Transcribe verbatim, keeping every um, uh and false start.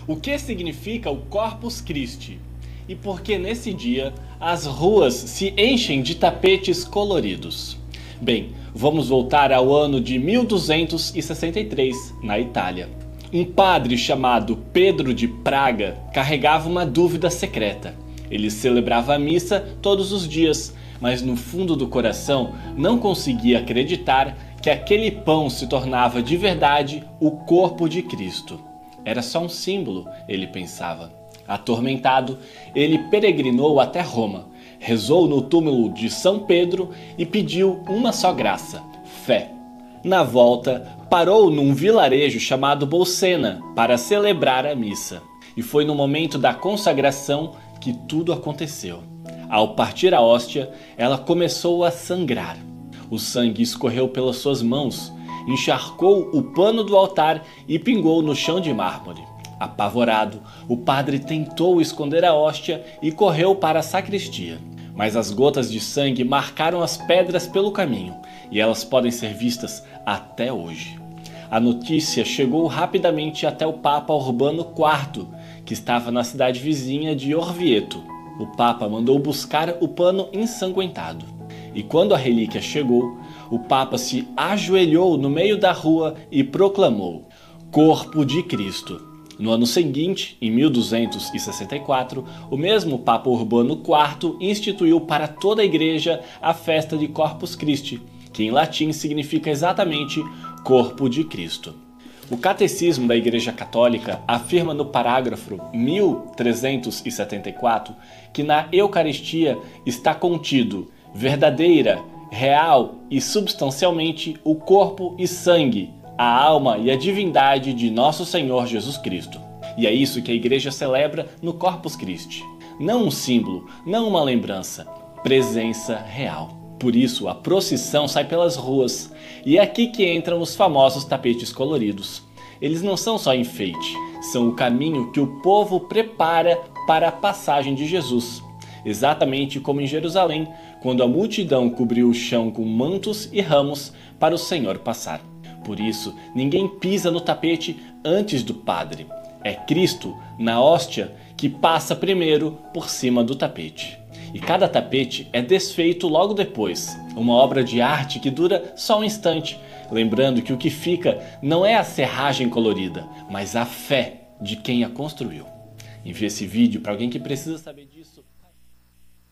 O que significa o Corpus Christi? E por que nesse dia as ruas se enchem de tapetes coloridos? Bem, vamos voltar ao ano de mil duzentos e sessenta e três, na Itália. Um padre chamado Pedro de Praga carregava uma dúvida secreta. Ele celebrava a missa todos os dias, mas no fundo do coração não conseguia acreditar que aquele pão se tornava de verdade o corpo de Cristo. Era só um símbolo, ele pensava. Atormentado, ele peregrinou até Roma, rezou no túmulo de São Pedro e pediu uma só graça: fé. Na volta, parou num vilarejo chamado Bolsena para celebrar a missa. E foi no momento da consagração que tudo aconteceu. Ao partir a hóstia, ela começou a sangrar. O sangue escorreu pelas suas mãos, encharcou o pano do altar e pingou no chão de mármore. Apavorado, o padre tentou esconder a hóstia e correu para a sacristia. Mas as gotas de sangue marcaram as pedras pelo caminho, e elas podem ser vistas até hoje. A notícia chegou rapidamente até o Papa Urbano quarto, que estava na cidade vizinha de Orvieto. O Papa mandou buscar o pano ensanguentado. E quando a relíquia chegou, o Papa se ajoelhou no meio da rua e proclamou: Corpo de Cristo. No ano seguinte, em mil duzentos e sessenta e quatro, o mesmo Papa Urbano quarto instituiu para toda a igreja a festa de Corpus Christi, que em latim significa exatamente Corpo de Cristo. O Catecismo da Igreja Católica afirma no parágrafo mil trezentos e setenta e quatro que na Eucaristia está contido verdadeira, real e substancialmente o corpo e sangue, a alma e a divindade de nosso Senhor Jesus Cristo. E é isso que a igreja celebra no Corpus Christi. Não um símbolo, não uma lembrança, presença real. Por isso a procissão sai pelas ruas, e é aqui que entram os famosos tapetes coloridos. Eles não são só enfeite, são o caminho que o povo prepara para a passagem de Jesus. Exatamente como em Jerusalém, quando a multidão cobriu o chão com mantos e ramos para o Senhor passar. Por isso, ninguém pisa no tapete antes do padre. É Cristo, na hóstia, que passa primeiro por cima do tapete. E cada tapete é desfeito logo depois, uma obra de arte que dura só um instante, lembrando que o que fica não é a serragem colorida, mas a fé de quem a construiu. Envie esse vídeo para alguém que precisa saber disso.